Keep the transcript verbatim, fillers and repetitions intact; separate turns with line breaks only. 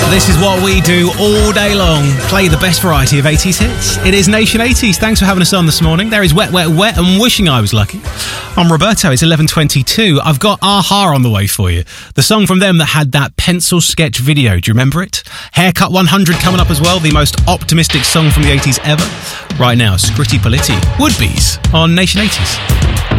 This is what we do all day long. Play the best variety of eighties hits. It is Nation eighties. Thanks for having us on this morning. There is Wet, Wet, Wet and Wishing I Was Lucky. I'm Roberto. It's eleven twenty-two. I've got Aha on the way for you. The song from them that had that pencil sketch video. Do you remember it? Haircut one hundred coming up as well. The most optimistic song from the eighties ever. Right now, Scritti Politti. Would-Be's on Nation eighties.